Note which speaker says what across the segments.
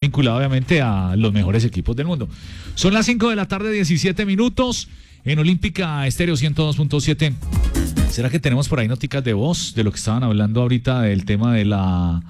Speaker 1: vinculado obviamente a los mejores equipos del mundo. Son las 5 de la tarde, 17 minutos, en Olímpica Estéreo 102.7. ¿Será que tenemos por ahí noticas de voz de lo que estaban hablando ahorita del tema de la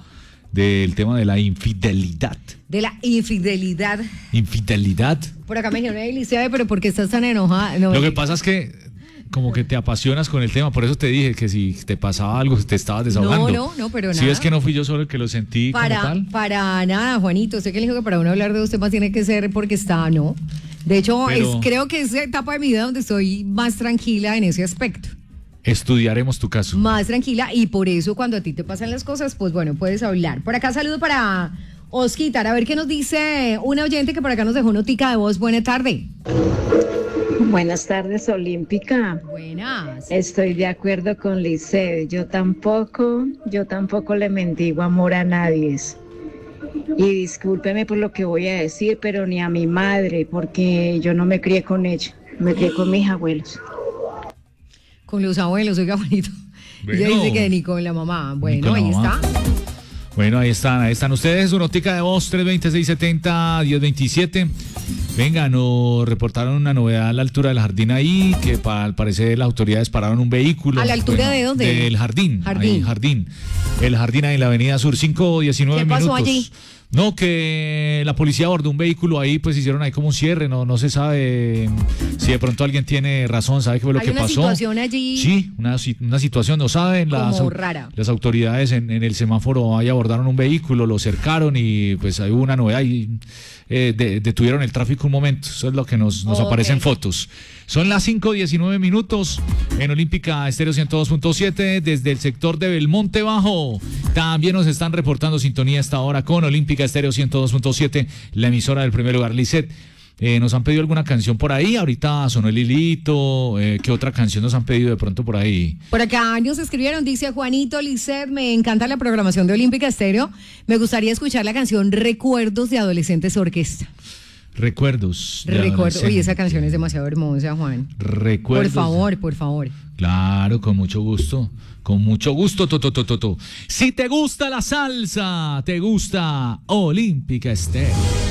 Speaker 1: infidelidad?
Speaker 2: De la infidelidad.
Speaker 1: ¿Infidelidad?
Speaker 2: Por acá me dijeron, Eliseo, pero ¿por qué estás tan enojada? No,
Speaker 1: lo que pasa es que como que te apasionas con el tema, por eso te dije que si te pasaba algo, te estabas desahogando.
Speaker 2: No, pero
Speaker 1: nada. Si es que no fui yo solo el que lo sentí como tal.
Speaker 2: Para nada, Juanito. Usted que le dijo que para uno hablar de usted más tiene que ser porque está, ¿no? De hecho, creo que es la etapa de mi vida donde estoy más tranquila en ese aspecto.
Speaker 1: Estudiaremos tu caso.
Speaker 2: Más tranquila, y por eso cuando a ti te pasan las cosas, pues bueno, puedes hablar. Por acá saludo para Osquitar, a ver qué nos dice una oyente que por acá nos dejó notica de voz. Buena tarde.
Speaker 3: Buenas tardes, Olímpica.
Speaker 2: Buenas.
Speaker 3: Estoy de acuerdo con Lisset. Yo tampoco le mendigo amor a nadie. Y discúlpeme por lo que voy a decir, pero ni a mi madre, porque yo no me crié con ella, me crié con mis abuelos.
Speaker 2: Con los abuelos, oiga, bonito. Bueno, ella dice que ni con la mamá. Bueno, ahí está.
Speaker 1: Bueno, ahí están ustedes, su notica de voz, 320-670-1027. Venga, nos reportaron una novedad a la altura del jardín ahí, que al parecer las autoridades pararon un vehículo.
Speaker 2: ¿A la altura de dónde?
Speaker 1: Del jardín. Ahí, jardín. El jardín ahí en la avenida Sur, 5:19 minutos.
Speaker 2: ¿Qué pasó allí?
Speaker 1: No, que la policía abordó un vehículo ahí, pues hicieron ahí como un cierre, no se sabe si de pronto alguien tiene razón, sabe qué fue lo que pasó.
Speaker 2: ¿Hay una situación allí?
Speaker 1: Sí, una situación, no saben.
Speaker 2: Como rara.
Speaker 1: Las autoridades en el semáforo ahí abordaron un vehículo, lo cercaron y pues ahí hubo una novedad y detuvieron el tráfico un momento. Eso es lo que nos aparecen fotos. Son las 5:19 minutos en Olímpica Estéreo 102.7 desde el sector de Belmonte Bajo. También nos están reportando sintonía a esta hora con Olímpica Estéreo 102.7, la emisora del primer lugar. Lisset, nos han pedido alguna canción por ahí. Ahorita sonó el hilito. ¿Qué otra canción nos han pedido de pronto por ahí?
Speaker 2: Por acá nos escribieron, dice Juanito, Lisset, me encanta la programación de Olímpica Estéreo. Me gustaría escuchar la canción Recuerdos de Adolescentes Orquesta.
Speaker 1: Recuerdos.
Speaker 2: Uy, esa canción es demasiado hermosa, Juan.
Speaker 1: Recuerdos.
Speaker 2: Por favor.
Speaker 1: Claro, con mucho gusto. Con mucho gusto, Si te gusta la salsa, te gusta Olímpica Estéreo.